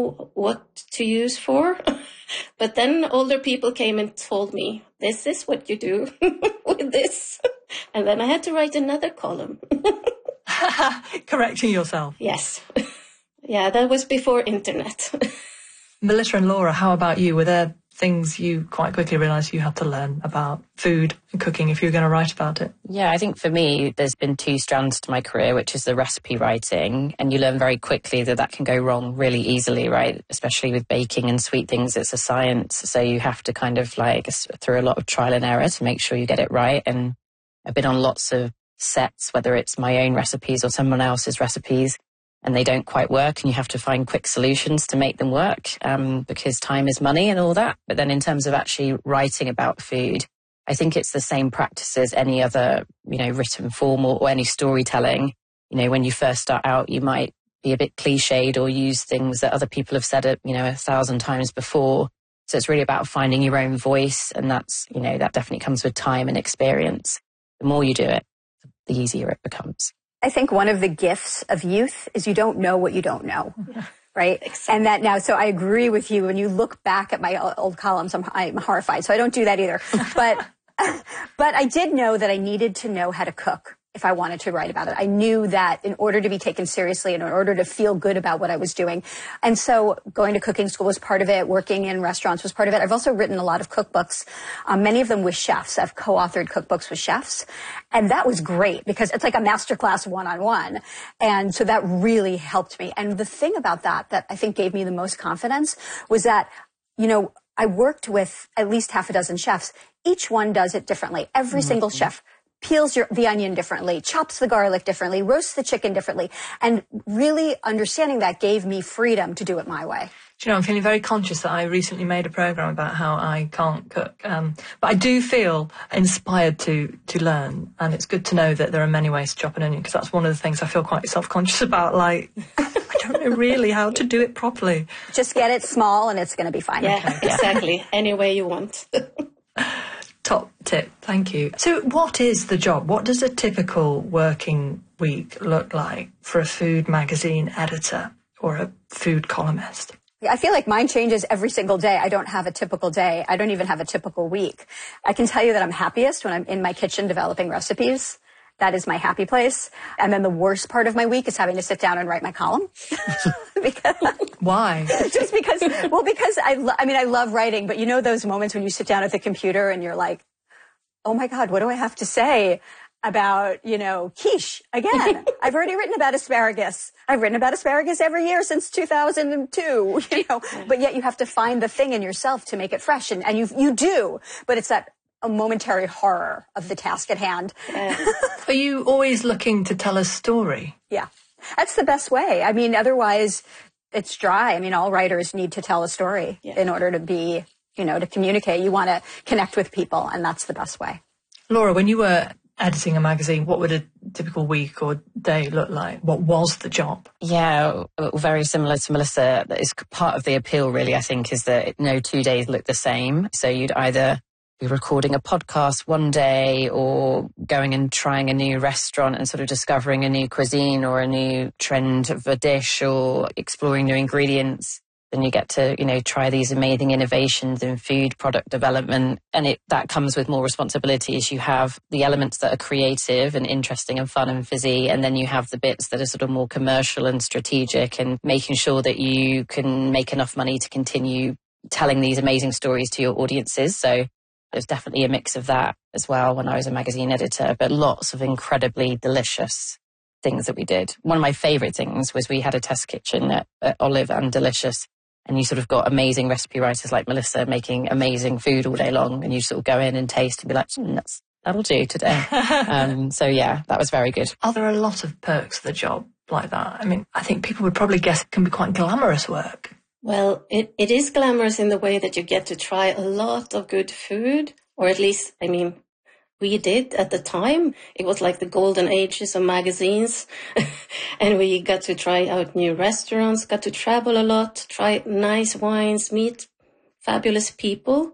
know what to use for. But then older people came and told me, this is what you do with this. And then I had to write another column. Correcting yourself. Yes. Yeah, that was before internet. Melissa and Laura, how about you? Were there things you quite quickly realised you had to learn about food and cooking if you were going to write about it? Yeah, I think for me, there's been two strands to my career, which is the recipe writing. And you learn very quickly that can go wrong really easily, right? Especially with baking and sweet things, it's a science. So you have to kind of through a lot of trial and error to make sure you get it right. And I've been on lots of sets, whether it's my own recipes or someone else's recipes, and they don't quite work, and you have to find quick solutions to make them work, because time is money and all that. But then in terms of actually writing about food, I think it's the same practice as any other, written form or any storytelling. When you first start out, you might be a bit cliched or use things that other people have said 1,000 times before. So it's really about finding your own voice, and that's, that definitely comes with time and experience. The more you do it, the easier it becomes. I think one of the gifts of youth is you don't know what you don't know, right? Exactly. And that now, so I agree with you. When you look back at my old columns, I'm horrified. So I don't do that either. But I did know that I needed to know how to cook if I wanted to write about it. I knew that in order to be taken seriously and in order to feel good about what I was doing. And so going to cooking school was part of it. Working in restaurants was part of it. I've also written a lot of cookbooks, many of them with chefs. I've co-authored cookbooks with chefs. And that was great because it's like a masterclass one-on-one. And so that really helped me. And the thing about that I think gave me the most confidence was that, I worked with at least half a dozen chefs. Each one does it differently. Every single chef peels the onion differently, chops the garlic differently, roasts the chicken differently. And really understanding that gave me freedom to do it my way. Do you know, I'm feeling very conscious that I recently made a programme about how I can't cook. But I do feel inspired to learn. And it's good to know that there are many ways to chop an onion, because that's one of the things I feel quite self-conscious about. I don't know really how to do it properly. Just get it small and it's going to be fine. Yeah, okay. Exactly. Any way you want. Top tip, thank you. So what is the job? What does a typical working week look like for a food magazine editor or a food columnist? I feel like mine changes every single day. I don't have a typical day. I don't even have a typical week. I can tell you that I'm happiest when I'm in my kitchen developing recipes. That is my happy place. And then the worst part of my week is having to sit down and write my column. Why? Just because I love writing, but those moments when you sit down at the computer and you're like, oh my God, what do I have to say about, quiche again? I've already written about asparagus. I've written about asparagus every year since 2002, but yet you have to find the thing in yourself to make it fresh. And you do, but it's a momentary horror of the task at hand. Are you always looking to tell a story? Yeah, that's the best way. Otherwise it's dry. All writers need to tell a story in order to be, to communicate. You want to connect with people, and that's the best way. Laura, when you were editing a magazine, what would a typical week or day look like? What was the job? Yeah, very similar to Melissa. It's part of the appeal, really, I think, is that no 2 days look the same. So you'd either be recording a podcast one day or going and trying a new restaurant and sort of discovering a new cuisine or a new trend of a dish or exploring new ingredients. Then you get to, try these amazing innovations in food product development. And that comes with more responsibilities. You have the elements that are creative and interesting and fun and fizzy. And then you have the bits that are sort of more commercial and strategic and making sure that you can make enough money to continue telling these amazing stories to your audiences. So there's definitely a mix of that as well when I was a magazine editor, but lots of incredibly delicious things that we did. One of my favourite things was we had a test kitchen at Olive and Delicious, and you sort of got amazing recipe writers like Melissa making amazing food all day long, and you sort of go in and taste and be like, that'll do today. So yeah, that was very good. Are there a lot of perks of the job like that? I think people would probably guess it can be quite glamorous work. Well, it is glamorous in the way that you get to try a lot of good food, or at least, we did at the time. It was like the golden ages of magazines. And we got to try out new restaurants, got to travel a lot, try nice wines, meet fabulous people.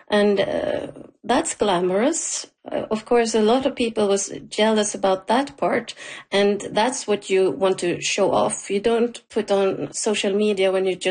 And that's glamorous. Of course, a lot of people was jealous about that part. And that's what you want to show off. You don't put on social media when you just